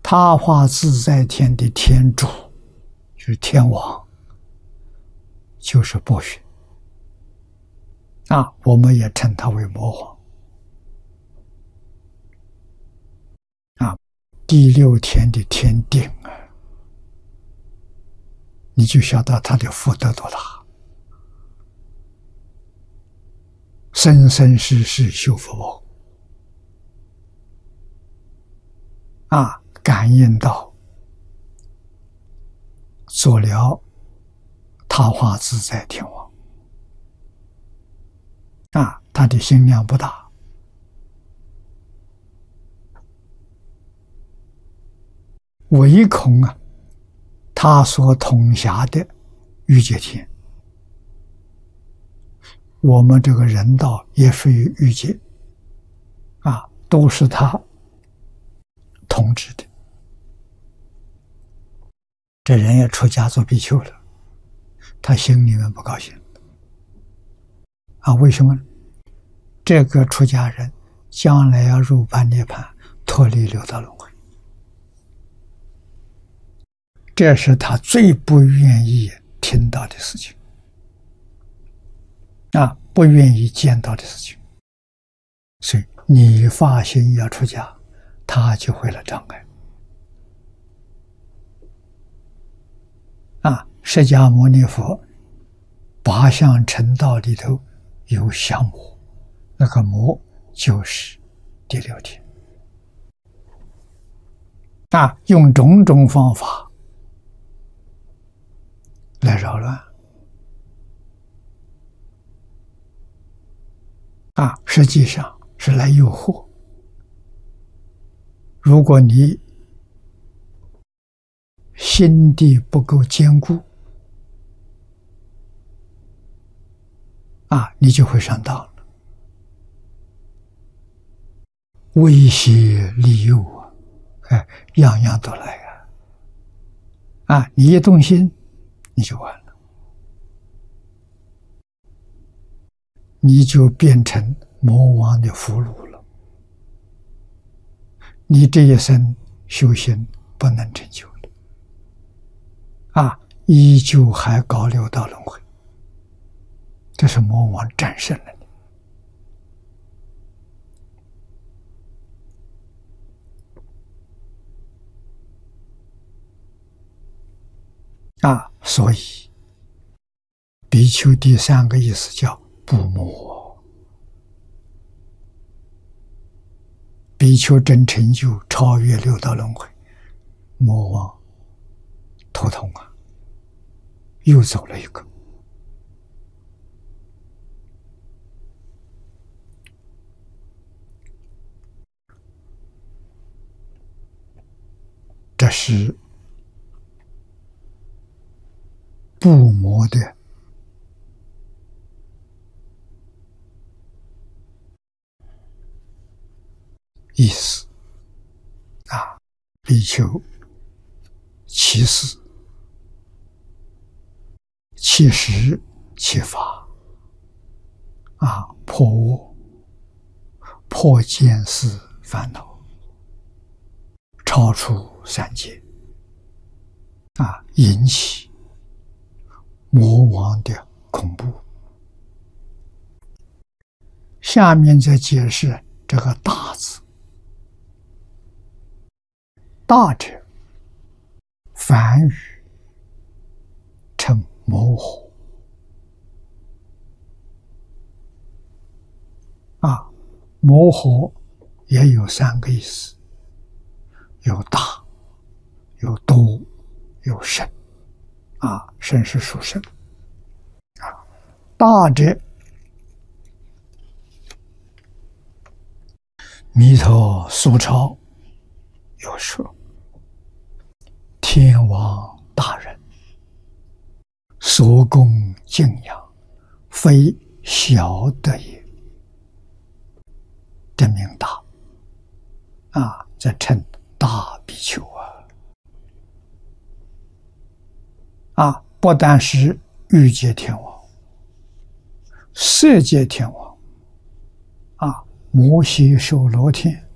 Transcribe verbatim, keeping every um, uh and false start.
他化自在天的天主，就是天王，就是波旬啊，我们也称他为魔王啊。第六天的天定啊，你就晓得他的福德多大，生生世世修福报啊，感应到做了他化自在天王啊，他的心量不大，唯恐啊他所统辖的欲界天，我们这个人道也属于欲界啊，都是他统治的。这人也出家做比丘了，他心里面不高兴啊？为什么呢？这个出家人将来要入般涅槃，脱离六道轮回，这是他最不愿意听到的事情啊，不愿意见到的事情。所以你发心要出家，他就会来障碍啊。释迦牟尼佛八相成道里头有降魔，那个魔就是第六天啊，用种种方法来扰乱啊，实际上是来诱惑。如果你心地不够坚固啊，你就会上当了。威胁利诱啊，哎，样样都来啊！啊，你一动心，你就完了，你就变成魔王的俘虏了。你这一生修行不能成就了，啊，依旧还搞六道轮回。这是魔王战胜了你啊！所以比丘第三个意思叫不魔，比丘真成就超越六道轮回，魔王头痛啊，又走了一个。这是不魔的意思啊，比丘其事其实其法啊，破我破见思烦恼，超出三界啊，引起魔王的恐怖。下面再解释这个大字，大者梵语称魔火啊，魔火也有三个意思，有大，有多，有深啊，深是属深啊。大者弥陀苏超有说，天王大人所供敬仰，非小德也，真名大啊，这称大比丘啊啊，不但是欲界天王、色界天王啊，摩羯首罗天